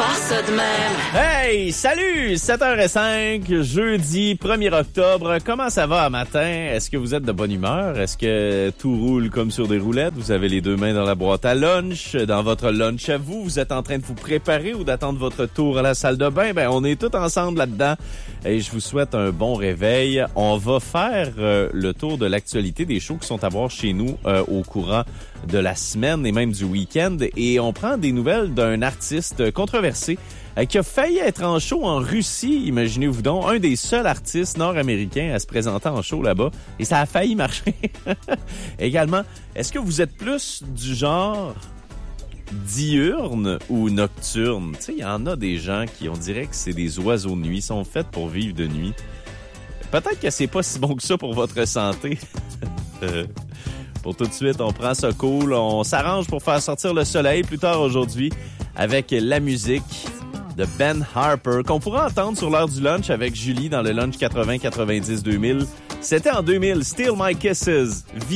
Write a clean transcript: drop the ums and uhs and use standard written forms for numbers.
pas ça de même. Hey, salut! 7h05, jeudi 1er octobre. Comment ça va matin? Est-ce que vous êtes de bonne humeur? Est-ce que tout roule comme sur des roulettes? Vous avez les deux mains dans la boîte à lunch, dans votre lunch à vous? Vous êtes en train de vous préparer ou d'attendre votre tour à la salle de bain? Ben, on est tous ensemble là-dedans et je vous souhaite un bon réveil. On va faire le tour de l'actualité des shows qui sont à voir chez nous au courant de la semaine et même du week-end. Et on prend des nouvelles d'un artiste controversé qui a failli être en show en Russie, imaginez-vous donc, un des seuls artistes nord-américains à se présenter en show là-bas, et ça a failli marcher. Également, est-ce que vous êtes plus du genre diurne ou nocturne? Tu sais, il y en a des gens qui, on dirait que c'est des oiseaux de nuit, sont faits pour vivre de nuit. Peut-être que c'est pas si bon que ça pour votre santé. Pour tout de suite, on prend ça cool, on s'arrange pour faire sortir le soleil plus tard aujourd'hui avec la musique de Ben Harper, qu'on pourra entendre sur l'heure du lunch avec Julie dans le lunch 80-90-2000. C'était en 2000, Steal My Kisses.